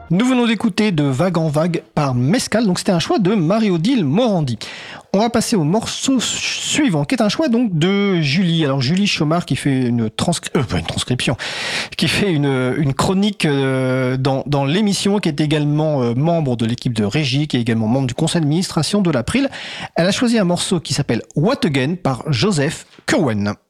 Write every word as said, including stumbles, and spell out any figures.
Nous venons d'écouter de Vague en Vague par Mescal, donc c'était un choix de Marie-Odile Morandi. On va passer au morceau suivant, qui est un choix donc de Julie. Alors Julie Chaumard qui fait une, transcri- euh, pas une transcription, qui fait une, une chronique euh, dans, dans l'émission, qui est également euh, membre de l'équipe de régie, qui est également membre du conseil d'administration de l'April. Elle a choisi un morceau qui s'appelle What Again par Joseph Curwen.